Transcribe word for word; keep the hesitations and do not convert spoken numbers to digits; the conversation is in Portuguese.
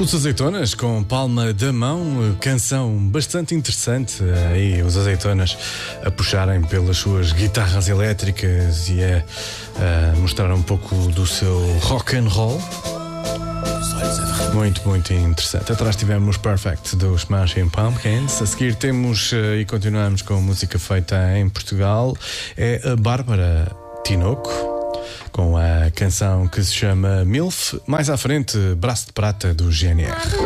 Os Azeitonas com Palma da Mão, canção bastante interessante. Aí os Azeitonas a puxarem pelas suas guitarras elétricas e a, a mostrar um pouco do seu rock and roll. Muito, muito interessante. Atrás tivemos Perfect dos Smashing Pumpkins. A seguir temos e continuamos com música feita em Portugal. É a Bárbara Tinoco, com a canção que se chama MILF. Mais à frente, Braço de Prata do G N R.